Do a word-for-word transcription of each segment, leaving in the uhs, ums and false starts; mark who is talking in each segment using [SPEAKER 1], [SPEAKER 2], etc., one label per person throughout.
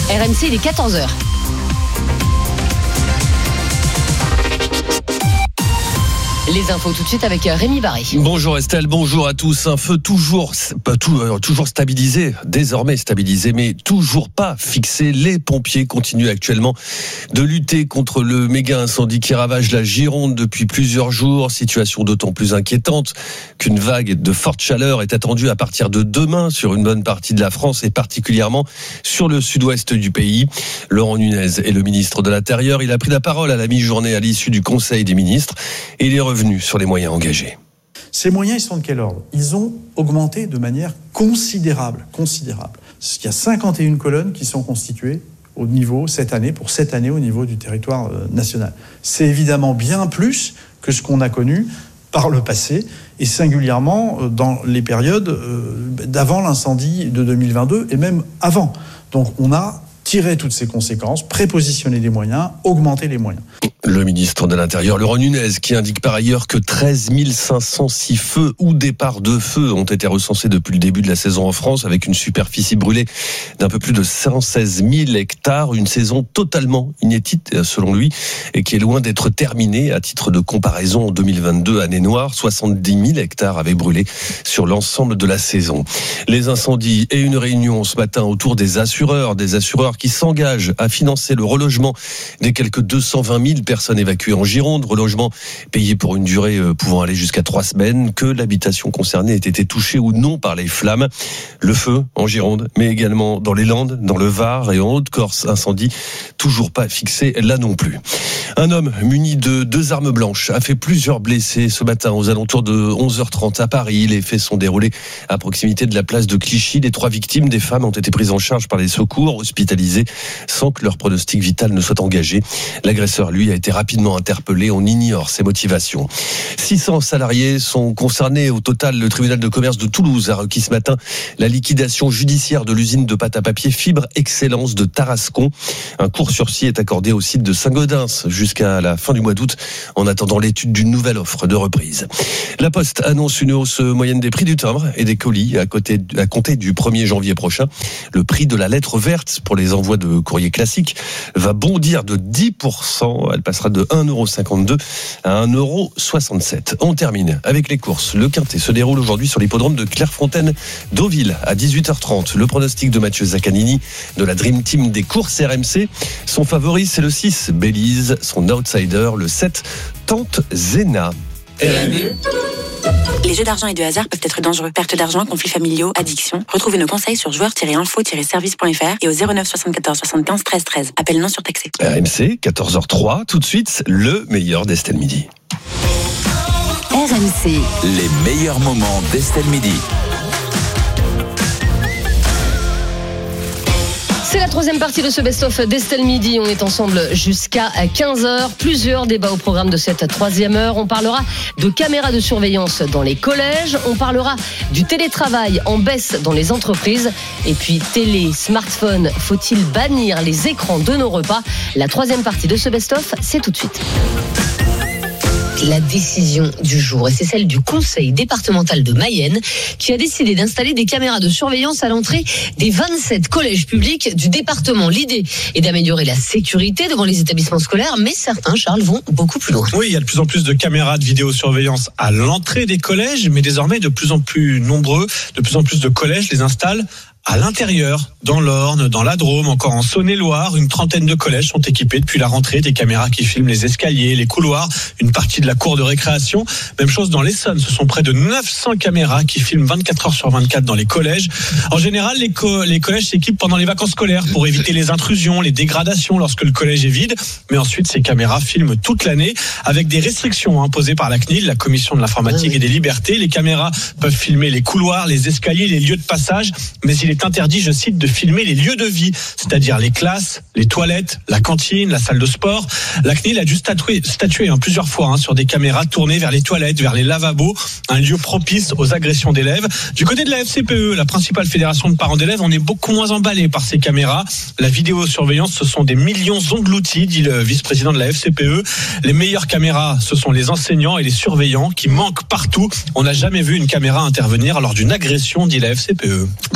[SPEAKER 1] R M C, il est quatorze heures. Les infos tout de suite avec Rémi Barré.
[SPEAKER 2] Bonjour Estelle, bonjour à tous. Un feu toujours, pas tout, euh, toujours stabilisé, désormais stabilisé, mais toujours pas fixé. Les pompiers continuent actuellement de lutter contre le méga incendie qui ravage la Gironde depuis plusieurs jours. Situation d'autant plus inquiétante qu'une vague de forte chaleur est attendue à partir de demain sur une bonne partie de la France et particulièrement sur le sud-ouest du pays. Laurent Nunez est le ministre de l'Intérieur. Il a pris la parole à la mi-journée à l'issue du Conseil des ministres et il est revenu sur les moyens engagés.
[SPEAKER 3] Ces moyens, ils sont de quel ordre ? Ils ont augmenté de manière considérable, considérable. Il y a cinquante et une colonnes qui sont constituées au niveau, cette année, pour cette année au niveau du territoire national. C'est évidemment bien plus que ce qu'on a connu par le passé, et singulièrement dans les périodes d'avant l'incendie de deux mille vingt-deux, et même avant. Donc on a tiré toutes ces conséquences, prépositionner des moyens, augmenter les moyens.
[SPEAKER 2] Le ministre de l'Intérieur, Laurent Nunez, qui indique par ailleurs que treize mille cinq cent six feux ou départs de feu ont été recensés depuis le début de la saison en France, avec une superficie brûlée d'un peu plus de cent seize mille hectares, une saison totalement inédite selon lui, et qui est loin d'être terminée. À titre de comparaison, en deux mille vingt-deux, année noire, soixante-dix mille hectares avaient brûlé sur l'ensemble de la saison. Les incendies et une réunion ce matin autour des assureurs, des assureurs qui s'engagent à financer le relogement des quelques deux cent vingt mille personnes évacuées en Gironde, relogement payé pour une durée pouvant aller jusqu'à trois semaines, que l'habitation concernée ait été touchée ou non par les flammes. Le feu en Gironde, mais également dans les Landes, dans le Var et en Haute-Corse, incendie toujours pas fixé là non plus. Un homme muni de deux armes blanches a fait plusieurs blessés ce matin aux alentours de onze heures trente à Paris. Les faits sont déroulés à proximité de la place de Clichy. Les trois victimes, des femmes, ont été prises en charge par les secours, hospitalisées sans que leur pronostic vital ne soit engagé. L'agresseur, lui, a été rapidement interpellé. On ignore ses motivations. six cents salariés sont concernés. Au total, le tribunal de commerce de Toulouse a requis ce matin la liquidation judiciaire de l'usine de pâte à papier Fibre Excellence de Tarascon. Un court sursis est accordé au site de Saint-Gaudens jusqu'à la fin du mois d'août, en attendant l'étude d'une nouvelle offre de reprise. La Poste annonce une hausse moyenne des prix du timbre et des colis à, côté, à compter du premier janvier prochain. Le prix de la lettre verte pour les envois de courrier classique va bondir de dix pour cent. Elle passera de un euro cinquante-deux à un euro soixante-sept. On termine avec les courses. Le Quintet se déroule aujourd'hui sur l'hippodrome de Clairefontaine-Deauville à dix-huit heures trente. Le pronostic de Mathieu Zaccanini de la Dream Team des courses R M C. Son favori, c'est le six, Belize. Son outsider, le sept, Tante Zena.
[SPEAKER 4] Les jeux d'argent et de hasard peuvent être dangereux. Perte d'argent, conflits familiaux, addiction. Retrouvez nos conseils sur joueurs tiret info tiret service point f r et au zéro neuf soixante-quatorze soixante-quinze treize treize. Appel non surtaxé.
[SPEAKER 2] R M C, quatorze heures trois. Tout de suite, le meilleur d'Estelle Midi.
[SPEAKER 1] R M C.
[SPEAKER 5] Les meilleurs moments d'Estelle Midi.
[SPEAKER 1] C'est la troisième partie de ce best-of d'Estelle Midi. On est ensemble jusqu'à quinze heures. Plusieurs débats au programme de cette troisième heure. On parlera de caméras de surveillance dans les collèges. On parlera du télétravail en baisse dans les entreprises. Et puis télé, smartphone, faut-il bannir les écrans de nos repas ? La troisième partie de ce best-of, c'est tout de suite.
[SPEAKER 6] La décision du jour, et c'est celle du conseil départemental de Mayenne qui a décidé d'installer des caméras de surveillance à l'entrée des vingt-sept collèges publics du département. L'idée est d'améliorer la sécurité devant les établissements scolaires, mais certains, Charles, vont beaucoup plus loin.
[SPEAKER 7] Oui, il y a de plus en plus de caméras de vidéosurveillance à l'entrée des collèges, mais désormais de plus en plus nombreux, de plus en plus de collèges les installent à l'intérieur, dans l'Orne, dans la Drôme, encore en Saône-et-Loire, une trentaine de collèges sont équipés depuis la rentrée des caméras qui filment les escaliers, les couloirs, une partie de la cour de récréation. Même chose dans l'Essonne, ce sont près de neuf cents caméras qui filment vingt-quatre heures sur vingt-quatre dans les collèges. En général, les, co- les collèges s'équipent pendant les vacances scolaires pour éviter les intrusions, les dégradations lorsque le collège est vide. Mais ensuite, ces caméras filment toute l'année avec des restrictions imposées par la C N I L, la Commission de l'informatique et des libertés. Les caméras peuvent filmer les couloirs, les escaliers, les lieux de passage, mais il est interdit, je cite, de filmer les lieux de vie, c'est-à-dire les classes, les toilettes, la cantine, la salle de sport. La C N I L a dû statuer, statuer hein, plusieurs fois hein, sur des caméras tournées vers les toilettes, vers les lavabos, un lieu propice aux agressions d'élèves. Du côté de la F C P E, la principale fédération de parents d'élèves, on est beaucoup moins emballé par ces caméras. La vidéosurveillance, ce sont des millions engloutis, dit le vice-président de la F C P E. Les meilleures caméras, ce sont les enseignants et les surveillants qui manquent partout. On n'a jamais vu une caméra intervenir lors d'une agression, dit la F C P E.
[SPEAKER 6] Alors, des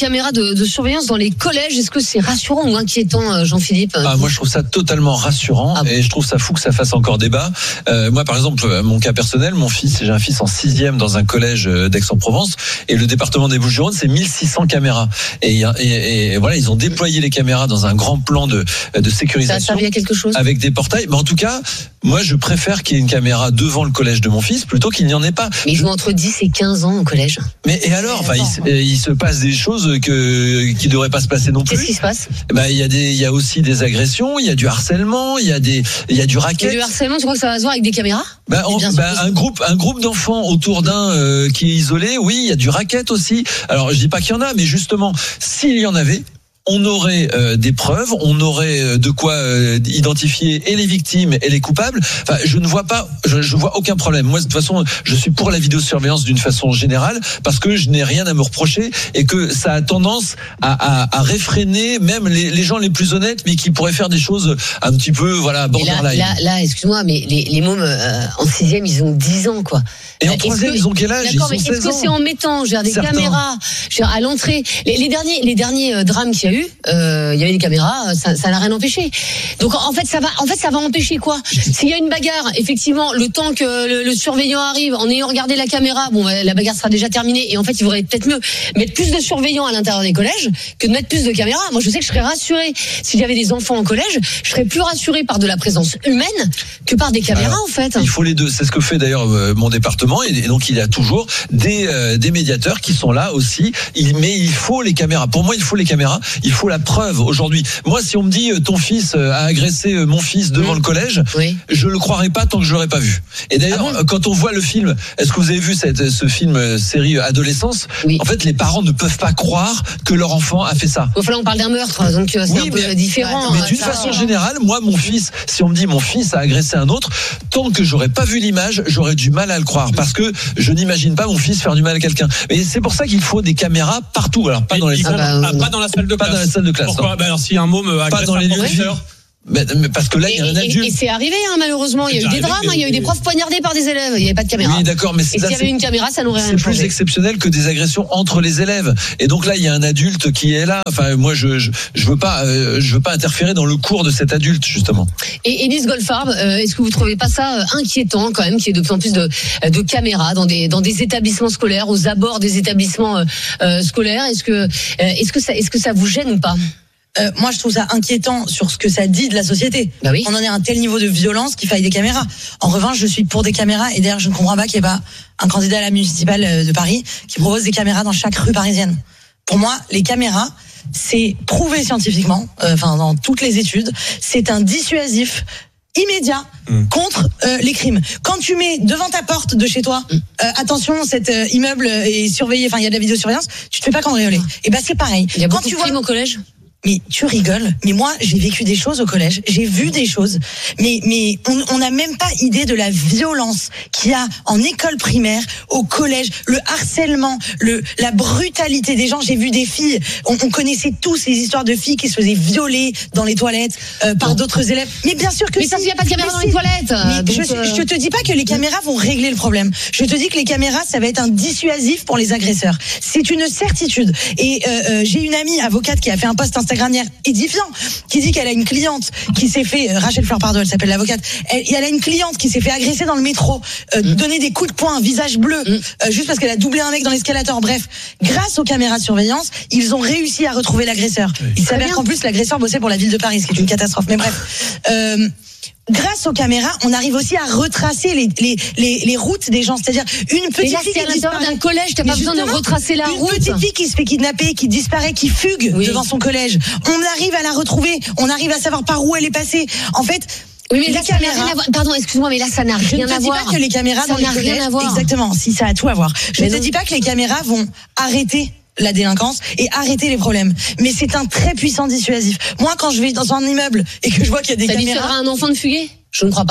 [SPEAKER 6] caméras de, de surveillance dans les collèges. Est-ce que c'est rassurant ou inquiétant, Jean-Philippe?
[SPEAKER 8] Ah, moi, je trouve ça totalement rassurant, ah bon. Et je trouve ça fou que ça fasse encore débat. Euh, moi, par exemple, mon cas personnel, mon fils, j'ai un fils en sixième dans un collège d'Aix-en-Provence, et le département des Bouches-du-Rhône, c'est mille six cents caméras. Et, et, et voilà, ils ont déployé les caméras dans un grand plan de, de sécurisation.
[SPEAKER 6] Ça a servi à quelque chose?
[SPEAKER 8] Avec des portails. Mais en tout cas, moi, je préfère qu'il y ait une caméra devant le collège de mon fils plutôt qu'il n'y en ait pas.
[SPEAKER 6] Mais ils ont entre dix et quinze ans au collège.
[SPEAKER 8] Mais et alors, enfin, il, il se passe des choses que qui devraient pas se passer non plus.
[SPEAKER 6] Qu'est-ce qui se passe?
[SPEAKER 8] Bah, il y a des, il y a aussi des agressions, il y a du harcèlement, il y a des, il y a du racket.
[SPEAKER 6] Et le harcèlement, tu crois que ça va se voir avec des caméras?
[SPEAKER 8] Bah, on, bah un groupe, un groupe d'enfants autour d'un euh, qui est isolé, oui, il y a du racket aussi. Alors, je dis pas qu'il y en a, mais justement, s'il y en avait, on aurait euh, des preuves, on aurait de quoi euh, identifier et les victimes et les coupables. Enfin, je ne vois pas, je, je vois aucun problème. Moi, de toute façon, je suis pour la vidéosurveillance d'une façon générale parce que je n'ai rien à me reprocher et que ça a tendance à, à, à réfréner même les, les gens les plus honnêtes, mais qui pourraient faire des choses un petit peu, voilà, borderline.
[SPEAKER 6] Là, là, là, excuse-moi, mais les, les mômes euh, en sixième, ils ont dix ans, quoi.
[SPEAKER 8] Et en troisième, ils ont quel âge?
[SPEAKER 6] D'accord, mais est-ce que c'est en mettant, je veux dire, des Certains. caméras, je veux dire, à l'entrée, les, les derniers, les derniers euh, drames qu'il y a eu, euh, il y avait des caméras, ça, ça n'a rien empêché. Donc en fait, ça va, en fait, ça va empêcher quoi? S'il y a une bagarre, effectivement, le temps que le, le surveillant arrive, en ayant regardé la caméra, bon, la bagarre sera déjà terminée. Et en fait, il faudrait peut-être mieux mettre plus de surveillants à l'intérieur des collèges que de mettre plus de caméras. Moi, je sais que je serais rassurée s'il y avait des enfants en collège. Je serais plus rassurée par de la présence humaine que par des caméras. Alors, en fait.
[SPEAKER 8] Il faut les deux. C'est ce que fait d'ailleurs mon département. Et donc, il y a toujours des euh, des médiateurs qui sont là aussi. Il, mais il faut les caméras. Pour moi, il faut les caméras. Il faut la preuve aujourd'hui. Moi, si on me dit ton fils a agressé mon fils devant mmh. le collège, oui. je le croirais pas tant que je l'aurais pas vu. Et d'ailleurs, ah bon quand on voit le film, est-ce que vous avez vu cette, ce film série Adolescence? Oui. En fait, les parents ne peuvent pas croire que leur enfant a fait ça.
[SPEAKER 6] Enfin, là, on parle d'un meurtre, donc c'est oui, un peu mais, différent.
[SPEAKER 8] Mais d'une façon générale, moi, mon fils, si on me dit mon fils a agressé un autre, tant que j'aurais pas vu l'image, j'aurais du mal à le croire parce que je n'imagine pas mon fils faire du mal à quelqu'un. Mais c'est pour ça qu'il faut des caméras partout. Alors pas dans les
[SPEAKER 7] ah bah, ah, pas dans la salle de classe.
[SPEAKER 8] Pas dans la salle de classe.
[SPEAKER 7] Pourquoi? Bah alors si un môme agresse
[SPEAKER 8] pas dans les
[SPEAKER 7] professeur.
[SPEAKER 8] Mais, mais parce que là, il y a un adulte.
[SPEAKER 6] Et, et c'est arrivé, hein, malheureusement. Il y a eu des drames, il y a eu des profs poignardés par des élèves. Il n'y avait pas de caméra.
[SPEAKER 8] Oui, d'accord, mais c'est,
[SPEAKER 6] et s'il y avait une caméra, ça n'aurait rien changé.
[SPEAKER 8] C'est plus exceptionnel que des agressions entre les élèves. Et donc là, il y a un adulte qui est là. Enfin, moi, je je, je veux pas, euh, je veux pas interférer dans le cours de cet adulte, justement.
[SPEAKER 6] Et Élise Goldfarb, euh, est-ce que vous trouvez pas ça euh, inquiétant quand même, qu'il y ait de plus en plus de de caméras dans des dans des établissements scolaires, aux abords des établissements euh, euh, scolaires? Est-ce que euh, est-ce que ça est-ce que ça vous gêne ou pas?
[SPEAKER 9] Euh, moi, je trouve ça inquiétant sur ce que ça dit de la société.
[SPEAKER 6] Bah oui.
[SPEAKER 9] On en est à un tel niveau de violence qu'il faille des caméras. En revanche, je suis pour des caméras et d'ailleurs, je ne comprends pas qu'il n'y ait pas un candidat à la municipale de Paris qui propose des caméras dans chaque rue parisienne. Pour moi, les caméras, c'est prouvé scientifiquement, euh, enfin dans toutes les études, c'est un dissuasif immédiat mmh. contre euh, les crimes. Quand tu mets devant ta porte de chez toi, mmh. euh, attention, cet euh, immeuble est surveillé, enfin il y a de la vidéosurveillance, tu te fais pas cambrioler. Et ben c'est pareil.
[SPEAKER 6] Il y a
[SPEAKER 9] Quand
[SPEAKER 6] beaucoup
[SPEAKER 9] tu
[SPEAKER 6] de crimes
[SPEAKER 9] vois...
[SPEAKER 6] au collège.
[SPEAKER 9] Mais tu rigoles, mais moi j'ai vécu des choses au collège, j'ai vu des choses, mais mais on n'a même pas idée de la violence qu'il y a en école primaire, au collège, le harcèlement, le la brutalité des gens. J'ai vu des filles, on, on connaissait tous ces histoires de filles qui se faisaient violer dans les toilettes euh, par bon. d'autres élèves. Mais bien sûr que
[SPEAKER 6] mais ça, il n'y a pas de caméra dans les toilettes.
[SPEAKER 9] Mais donc je, euh... je te dis pas que les caméras vont régler le problème. Je te dis que les caméras, ça va être un dissuasif pour les agresseurs. C'est une certitude. Et euh, euh, j'ai une amie avocate qui a fait un post Instagram hier édifiant, qui dit qu'elle a une cliente qui s'est fait, euh, Rachel Fleur Pardo, elle s'appelle l'avocate, elle, elle a une cliente qui s'est fait agresser dans le métro, euh, mmh. donner des coups de poing, visage bleu, mmh. euh, juste parce qu'elle a doublé un mec dans l'escalator. Bref, grâce aux caméras de surveillance, ils ont réussi à retrouver l'agresseur. Oui. Il s'avère qu'en plus l'agresseur bossait pour la ville de Paris, ce qui est une catastrophe. Mais bref. Euh, Grâce aux caméras, on arrive aussi à retracer les les les, les routes des gens, c'est-à-dire une petite
[SPEAKER 6] là,
[SPEAKER 9] fille
[SPEAKER 6] qui à l'intérieur d'un collège, t'as pas besoin de retracer la
[SPEAKER 9] une
[SPEAKER 6] route.
[SPEAKER 9] Une petite fille qui se fait kidnapper, qui disparaît, qui fugue oui. devant son collège. On arrive à la retrouver, on arrive à savoir par où elle est passée. En fait.
[SPEAKER 6] Oui, mais là, ça n'a rien à voir. Pardon, excuse-moi, mais là, ça n'a rien à voir.
[SPEAKER 9] Je ne te dis pas que les caméras dans les collèges,
[SPEAKER 6] rien à voir.
[SPEAKER 9] Exactement, si ça a tout à voir. Je ne te dis pas que les caméras vont arrêter la délinquance et arrêter les problèmes. Mais c'est un très puissant dissuasif. Moi, quand je vais dans un immeuble et que je vois qu'il y a des
[SPEAKER 6] ça
[SPEAKER 9] caméras...
[SPEAKER 6] Ça dissuadera un enfant de fuguer ? Je ne crois pas.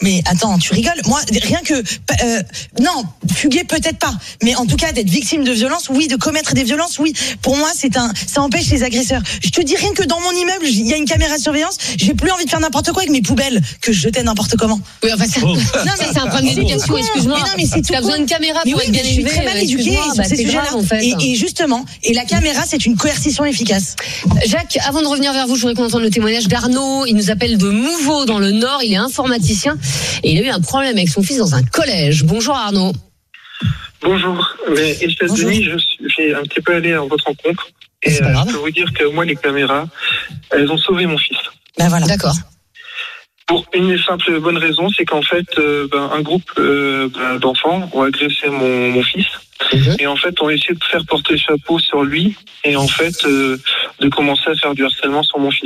[SPEAKER 9] Mais attends, tu rigoles. Moi, rien que euh, non, fuguer peut-être pas, mais en tout cas d'être victime de violence, oui, de commettre des violences, oui. Pour moi, c'est un, ça empêche les agresseurs. Je te dis rien que dans mon immeuble, il y a une caméra de surveillance. J'ai plus envie de faire n'importe quoi avec mes poubelles que je jetais n'importe comment.
[SPEAKER 1] Oui, enfin, ça,
[SPEAKER 7] Oh.
[SPEAKER 1] non, mais c'est un problème d'éducation. Excuse-moi.
[SPEAKER 9] Mais non, mais c'est tout
[SPEAKER 1] T'as besoin
[SPEAKER 9] con.
[SPEAKER 1] d'une caméra
[SPEAKER 9] Mais
[SPEAKER 1] pour
[SPEAKER 9] oui,
[SPEAKER 1] être bien
[SPEAKER 9] mais je suis
[SPEAKER 1] élevé.
[SPEAKER 9] très mal éduquée
[SPEAKER 1] Excuse-moi,
[SPEAKER 9] sur
[SPEAKER 1] bah,
[SPEAKER 9] ces
[SPEAKER 1] c'est
[SPEAKER 9] sujets-là.
[SPEAKER 1] grave, en fait.
[SPEAKER 9] Et, et justement, et la caméra, c'est une coercition efficace.
[SPEAKER 1] Jacques, avant de revenir vers vous, je voudrais qu'on entende le témoignage d'Arnaud. Il nous appelle de Mouveau dans le Nord. Il est informaticien et il a eu un problème avec son fils dans un collège. Bonjour Arnaud.
[SPEAKER 10] Bonjour. Mais États-Unis, je suis j'ai un petit peu allé à votre rencontre. Et
[SPEAKER 1] C'est pas
[SPEAKER 10] euh,
[SPEAKER 1] grave.
[SPEAKER 10] je peux vous dire que moi, les caméras, elles ont sauvé mon fils.
[SPEAKER 9] Ben voilà.
[SPEAKER 1] D'accord.
[SPEAKER 10] Pour une simple bonne raison, c'est qu'en fait, euh, ben, un groupe euh, ben, d'enfants ont agressé mon, mon fils.
[SPEAKER 1] Mhm.
[SPEAKER 10] Et en fait, on a essayé de faire porter le chapeau sur lui et en fait, euh, de commencer à faire du harcèlement sur mon fils.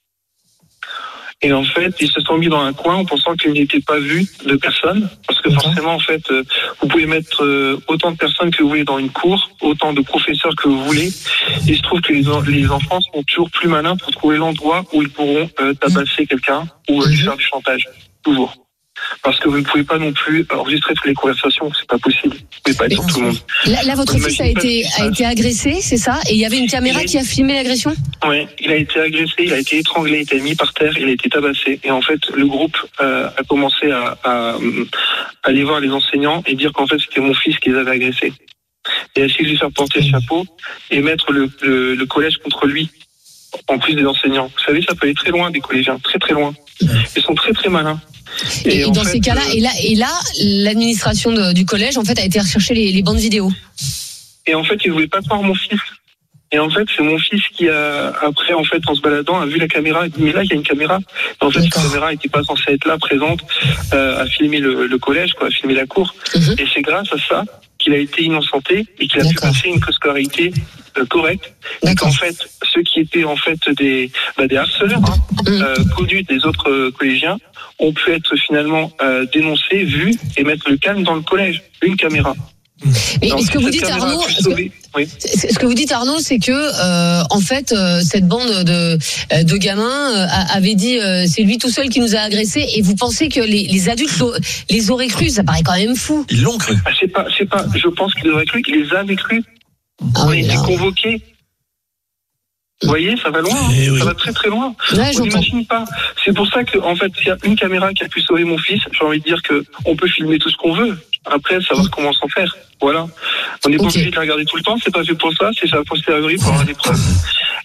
[SPEAKER 10] Et en fait, ils se sont mis dans un coin en pensant qu'ils n'étaient pas vus de personne. Parce que
[SPEAKER 1] D'accord.
[SPEAKER 10] forcément, en fait, euh, vous pouvez mettre euh, autant de personnes que vous voulez dans une cour, autant de professeurs que vous voulez. Et il se trouve que les, en- les enfants sont toujours plus malins pour trouver l'endroit où ils pourront euh, tabasser quelqu'un ou euh, lui faire du chantage. Toujours. Parce que vous ne pouvez pas non plus enregistrer toutes les conversations, c'est pas possible. Vous pouvez pas être sur tout le monde.
[SPEAKER 1] Là, là, votre
[SPEAKER 10] Vous
[SPEAKER 1] fils a
[SPEAKER 10] imaginez pas
[SPEAKER 1] été,
[SPEAKER 10] ce qui se
[SPEAKER 1] a
[SPEAKER 10] passe.
[SPEAKER 1] été agressé, c'est ça? Et il y avait une caméra
[SPEAKER 10] Il a-
[SPEAKER 1] qui a filmé l'agression?
[SPEAKER 10] Ouais, il a été agressé, il a été étranglé, il a été mis par terre, il a été tabassé. Et en fait, le groupe euh, a commencé à, à, à aller voir les enseignants et dire qu'en fait, c'était mon fils qui les avait agressés. Et essayer de lui faire porter le chapeau et mettre le, le, le collège contre lui, en plus des enseignants. Vous savez, ça peut aller très loin des collégiens, très très loin. Ils sont très très malins.
[SPEAKER 1] Et, et
[SPEAKER 10] en
[SPEAKER 1] dans
[SPEAKER 10] fait,
[SPEAKER 1] ces cas-là,
[SPEAKER 10] euh,
[SPEAKER 1] et là, et là, l'administration de- du collège, en fait, a été rechercher les, les bandes vidéo.
[SPEAKER 10] Et en fait, ils ne voulaient pas croire mon fils. Et en fait, c'est mon fils qui a, après, en fait, en se baladant, a vu la caméra, il dit, mais là, il y a une caméra. Et en fait, cette
[SPEAKER 1] D'accord.
[SPEAKER 10] caméra n'était pas censée être là, présente, euh, à filmer le, le collège, quoi, à filmer la cour.
[SPEAKER 1] Mhm.
[SPEAKER 10] Et c'est grâce à ça qu'il a été innocenté et qu'il a pu
[SPEAKER 1] D'accord.
[SPEAKER 10] passer une scolarité euh, correcte. Et
[SPEAKER 1] D'accord.
[SPEAKER 10] qu'en fait, ceux qui étaient, en fait, des, bah, des harceleurs, hein,
[SPEAKER 1] Mhm.
[SPEAKER 10] euh, connus des autres euh, collégiens, ont pu être finalement euh, dénoncés, vus et mettre le calme dans le collège. Une caméra.
[SPEAKER 1] Mais
[SPEAKER 10] Donc,
[SPEAKER 1] ce que vous
[SPEAKER 10] cette
[SPEAKER 1] dites,
[SPEAKER 10] caméra a
[SPEAKER 1] Arnaud,
[SPEAKER 10] pu
[SPEAKER 1] ce que-
[SPEAKER 10] sauver- oui.
[SPEAKER 1] ce que vous dites, Arnaud, c'est que, euh, en fait, euh, cette bande de, euh, de gamins euh, a- avait dit, euh, c'est lui tout seul qui nous a agressés, et vous pensez que les, les adultes l'au- les auraient crus? Ça paraît quand même fou.
[SPEAKER 8] Ils l'ont cru.
[SPEAKER 10] Ah, c'est pas, c'est pas, je pense qu'il aurait cru, qu'il les avait crus.
[SPEAKER 1] Ah
[SPEAKER 10] On a
[SPEAKER 1] oui,
[SPEAKER 10] été
[SPEAKER 1] là.
[SPEAKER 10] convoqués. Vous voyez, ça va loin, hein.
[SPEAKER 7] Eh oui.
[SPEAKER 10] Ça va très très loin.
[SPEAKER 1] Ouais,
[SPEAKER 10] On
[SPEAKER 1] j'entends.
[SPEAKER 10] n'imagine pas. C'est pour ça que, en fait, s'il y a une caméra qui a pu sauver mon fils, j'ai envie de dire que on peut filmer tout ce qu'on veut. Après, savoir comment s'en faire. Voilà. On n'est pas
[SPEAKER 1] Ok.
[SPEAKER 10] obligé de la regarder tout le temps. C'est pas fait pour ça. C'est ça a posteriori pour avoir des preuves.